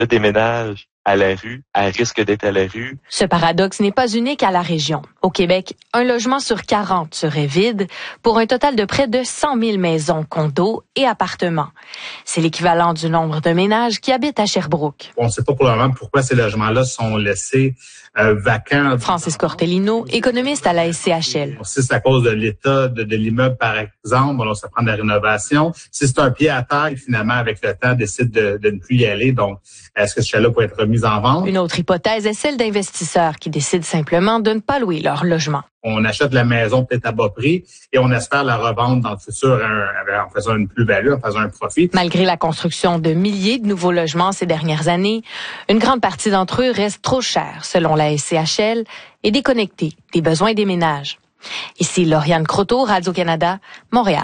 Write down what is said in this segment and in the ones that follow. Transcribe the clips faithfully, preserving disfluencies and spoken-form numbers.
des ménages à la rue, à risque d'être à la rue. Ce paradoxe n'est pas unique à la région. Au Québec, un logement sur quarante serait vide pour un total de près de cent mille maisons, condos et appartements. C'est l'équivalent du nombre de ménages qui habitent à Sherbrooke. On ne sait pas pour le moment pourquoi ces logements-là sont laissés euh, vacants. Francis Cortellino, économiste à la S C H L. Si c'est à cause de l'état de, de l'immeuble, par exemple, alors ça prend de la rénovation. Si c'est un pied à terre, finalement, avec le temps, décide de, de ne plus y aller. Donc, est-ce que ce chalet peut être remis en vente? Une autre hypothèse est celle d'investisseurs qui décident simplement de ne pas louer leur logement. On achète la maison peut-être à bas prix et on espère la revendre dans le futur en faisant une plus-value, en faisant un profit. Malgré la construction de milliers de nouveaux logements ces dernières années, une grande partie d'entre eux restent trop chers, selon la S C H L, et déconnectés des besoins des ménages. Ici Lauriane Croteau, Radio-Canada, Montréal.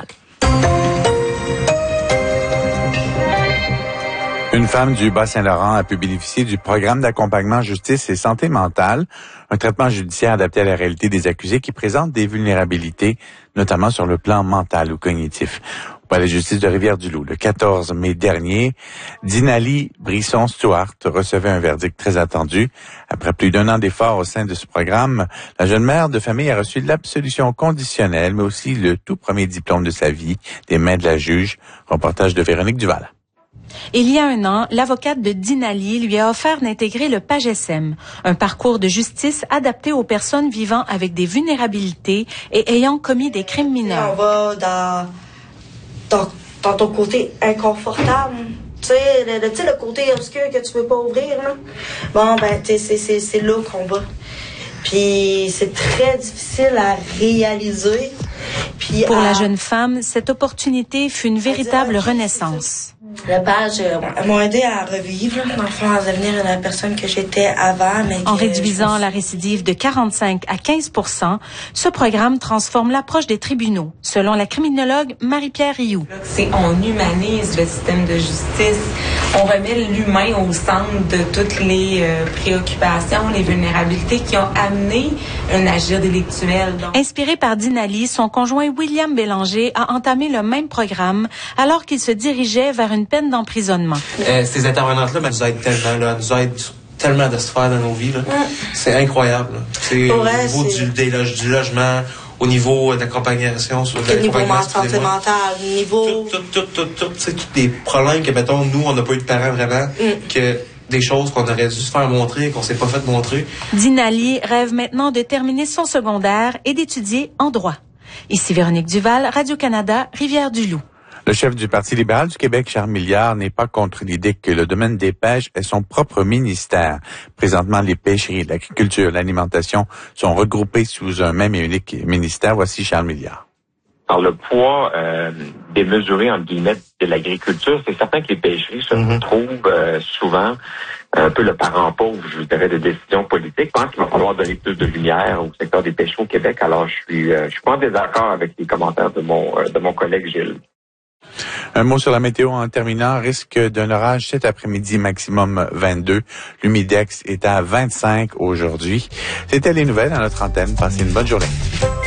Une femme du Bas-Saint-Laurent a pu bénéficier du programme d'accompagnement justice et santé mentale, un traitement judiciaire adapté à la réalité des accusés qui présentent des vulnérabilités, notamment sur le plan mental ou cognitif. Au palais de justice de Rivière-du-Loup, le quatorze mai dernier, Dinali Brisson-Stewart recevait un verdict très attendu. Après plus d'un an d'efforts au sein de ce programme, la jeune mère de famille a reçu l'absolution conditionnelle, mais aussi le tout premier diplôme de sa vie des mains de la juge. Reportage de Véronique Duval. Il y a un an, l'avocate de Dinali lui a offert d'intégrer le PAGESM, un parcours de justice adapté aux personnes vivant avec des vulnérabilités et ayant commis des crimes mineurs. On va dans, dans, dans ton côté inconfortable. Tu sais, le, le, le côté obscur que tu peux pas ouvrir, là. Bon, ben, tu sais, c'est, c'est, c'est là qu'on va. Puis c'est très difficile à réaliser. Puis Pour à... la jeune femme, cette opportunité fut une véritable renaissance. Le page euh, m'a aidé à revivre, dans le fond, à devenir la personne que j'étais avant. Mais en réduisant me... la récidive de quarante-cinq à quinze pour cent, ce programme transforme l'approche des tribunaux, selon la criminologue Marie-Pierre Rioux. C'est on humanise le système de justice, on remet l'humain au centre de toutes les euh, préoccupations, les vulnérabilités qui ont amené un agir délictuel. Donc... Inspiré par Dinali, son conjoint William Bélanger a entamé le même programme alors qu'il se dirigeait vers une peine d'emprisonnement. Euh, ces intervenantes-là, ben, nous aident tellement, là, nous aident tellement de sphères dans nos vies. Là. Mm. C'est incroyable. Là. C'est au vrai, niveau c'est... Du, des loges, du logement, au niveau d'accompagnement sur le niveau santé mentale, niveau... Tout, tout, tout, tout, tout, c'est tous des problèmes que, mettons, nous, on n'a pas eu de parents vraiment, mm. que des choses qu'on aurait dû se faire montrer, qu'on s'est pas fait montrer. Dinali rêve maintenant de terminer son secondaire et d'étudier en droit. Ici Véronique Duval, Radio-Canada, Rivière-du-Loup. Le chef du Parti libéral du Québec, Charles Milliard, n'est pas contre l'idée que le domaine des pêches est son propre ministère. Présentement, les pêcheries, l'agriculture, l'alimentation sont regroupées sous un même et unique ministère. Voici Charles Milliard. Alors, le poids euh, démesuré, entre guillemets, de l'agriculture, c'est certain que les pêcheries se mm-hmm. retrouvent euh, souvent un peu le parent pauvre, je dirais, de décisions politiques. Je pense qu'il va falloir donner plus de lumière au secteur des pêcheries au Québec. Alors, je suis, euh, je suis pas en désaccord avec les commentaires de mon, euh, de mon collègue Gilles. Un mot sur la météo en terminant. Risque d'un orage cet après-midi, maximum vingt-deux. L'humidex est à vingt-cinq aujourd'hui. C'était les nouvelles à notre antenne. Passez une bonne journée.